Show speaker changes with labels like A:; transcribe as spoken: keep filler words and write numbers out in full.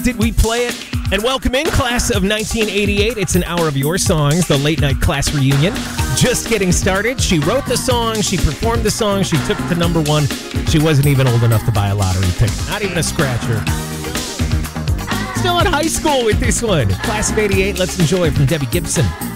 A: Did we play it? And welcome in, class of nineteen eighty-eight. It's an hour of your songs, the late night class reunion. Just getting started. She wrote the song, she performed the song, she took it to number one. She wasn't even old enough to buy a lottery ticket, not even a scratcher. Still in high school with this one. Class of eighty-eight, let's enjoy it from Debbie Gibson.